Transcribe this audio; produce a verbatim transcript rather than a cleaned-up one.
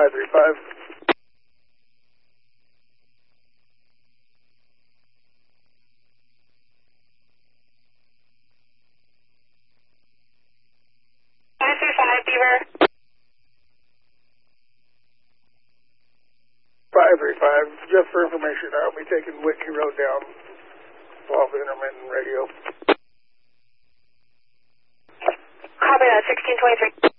five three five. five three five, Beaver. five three five, just for information, I'll be taking Whitney Road down off the intermittent radio. Copy that, sixteen twenty-three.